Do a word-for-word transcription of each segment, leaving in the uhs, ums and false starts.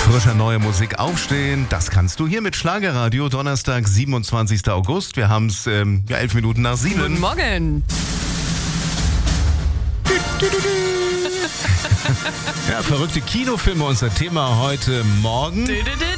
Frischer neue Musik aufstehen, das kannst du hier mit Schlagerradio, Donnerstag, siebenundzwanzigster August. Wir haben es ähm, ja, elf Minuten nach sieben. Guten Morgen. Ja, verrückte Kinofilme, unser Thema heute Morgen.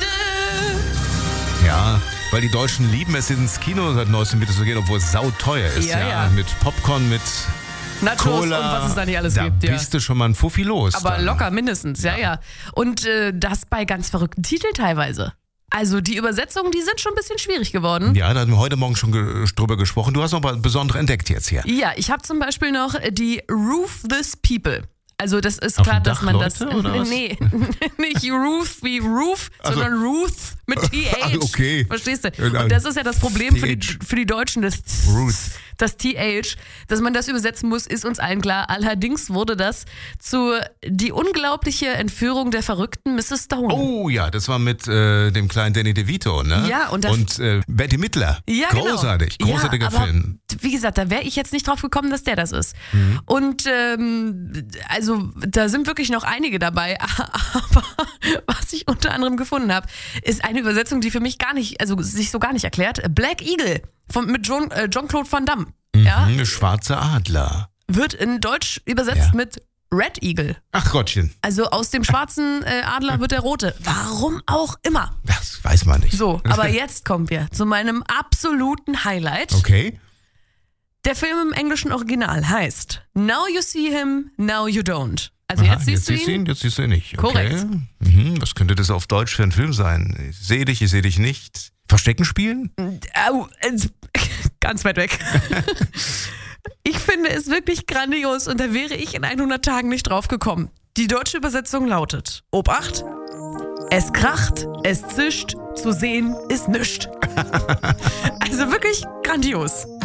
Ja, weil die Deutschen lieben es, ins Kino seit neuestem wieder zu gehen, obwohl es sauteuer ist. Ja, Ja, ja. Mit Popcorn, mit Nachos Cola, und was es da nicht alles da gibt. Ja. bist du schon mal ein Fuffi los. Aber dann. locker mindestens, ja, ja. Und äh, das bei ganz verrückten Titeln teilweise. Also die Übersetzungen, die sind schon ein bisschen schwierig geworden. Ja, da haben wir heute Morgen schon ge- drüber gesprochen. Du hast noch mal besondere entdeckt jetzt hier. Ja, ich habe zum Beispiel noch die Ruthless People. Also das ist Auf klar, dem dass Dach, man Leute, das... oder was? Nee, nicht Ruth wie Roof, Also- sondern Ruth mit T H. Okay. Verstehst du? Ja, Und das ist ja das Problem für die, T H. für die Deutschen, das, Ruth. das T H, dass man das übersetzen muss, ist uns allen klar. Allerdings wurde das zu die unglaubliche Entführung der verrückten Misses Stone. Oh ja, das war mit äh, dem kleinen Danny DeVito, ne? Ja, und das- Und äh, Betty Midler. Ja, Großartig, genau. großartiger ja, aber, Film. Wie gesagt, da wäre ich jetzt nicht drauf gekommen, dass der das ist. Mhm. Und ähm, also da sind wirklich noch einige dabei, aber was ich unter anderem gefunden habe, ist eine Übersetzung, die für mich gar nicht, also sich so gar nicht erklärt. Black Eagle von, mit John, äh, Jean-Claude Van Damme. Ja, Mhm, schwarzer Adler. wird in Deutsch übersetzt Ja. mit Red Eagle. Ach Gottchen, Also aus dem schwarzen äh, Adler wird der rote. Warum auch immer. das weiß man nicht. So, aber jetzt kommen wir zu meinem absoluten Highlight. Okay. Der Film im englischen Original heißt Now You See Him, Now You Don't. Also Aha, jetzt siehst du ihn. Jetzt siehst du ihn nicht. Okay. Korrekt. Mhm, was könnte das auf Deutsch für ein Film sein? Ich sehe dich, ich sehe dich nicht. Verstecken spielen? Au, äh, ganz weit weg. Ich finde es wirklich grandios und da wäre ich in hundert Tagen nicht drauf gekommen. Die deutsche Übersetzung lautet: Obacht, es kracht, es zischt, zu sehen ist nischt. Also wirklich grandios.